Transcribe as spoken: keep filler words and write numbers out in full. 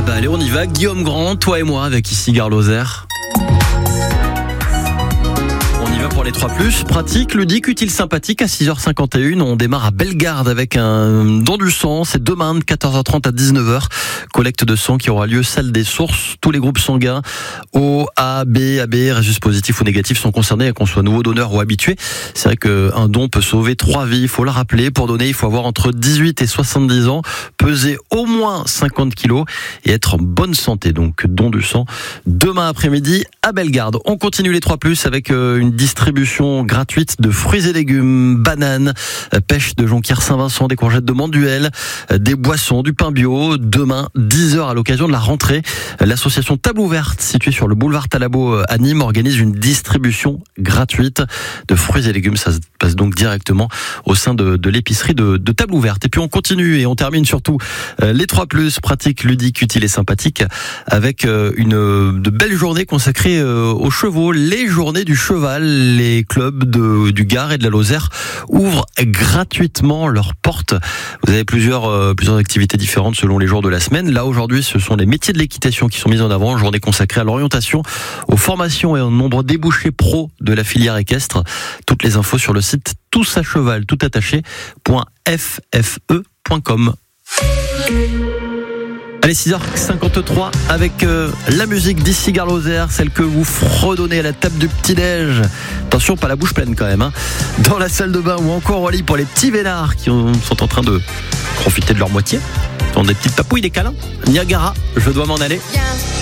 bah allez, on y va. Guillaume Grand, toi et moi, avec ici Gare Lozère. On y va pour les trois plus. Pratique, ludique, utile, sympathique. À six heures cinquante et une, on démarre à Bellegarde avec un don du sang. C'est demain de quatorze heures trente à dix-neuf heures. Collecte de sang qui aura lieu salle des sources. Tous les groupes sanguins O, A, B, A B, résus positifs ou négatifs sont concernés, qu'on soit nouveau donneur ou habitué. C'est vrai qu'un don peut sauver trois vies. Il faut le rappeler. Pour donner, il faut avoir entre dix-huit et soixante-dix ans, peser au moins cinquante kilos et être en bonne santé. Donc, don du sang demain après-midi à Bellegarde. On continue les trois plus avec une distribution gratuite de fruits et légumes, bananes, pêche de Jonquière Saint-Vincent, des courgettes de Manduel, des boissons, du pain bio. Demain, dix heures à l'occasion de la rentrée. L'association Table Ouverte, située sur le boulevard Talabot à Nîmes, organise une distribution gratuite de fruits et légumes. Ça se passe donc directement au sein de, de l'épicerie de, de Table Ouverte. Et puis on continue et on termine surtout les trois plus, pratiques, ludiques, utiles et sympathiques, avec une de belles journées consacrées aux chevaux, les journées du cheval. Les clubs de, du Gard et de la Lozère ouvrent gratuitement leurs portes. Vous avez plusieurs, euh, plusieurs activités différentes selon les jours de la semaine. Là, aujourd'hui, ce sont les métiers de l'équitation qui sont mis en avant. Journée consacrée à l'orientation, aux formations et au nombre débouchés pro de la filière équestre. Toutes les infos sur le site tous à cheval, tout attaché, .f f e point com. Allez, six heures cinquante-trois avec euh, la musique d'ici Gare Lozère, celle que vous fredonnez à la table du petit-déj. Attention, pas la bouche pleine quand même, hein. Dans la salle de bain ou encore au lit pour les petits vénards qui ont, sont en train de profiter de leur moitié. Dans des petites papouilles, des câlins. Niagara, je dois m'en aller.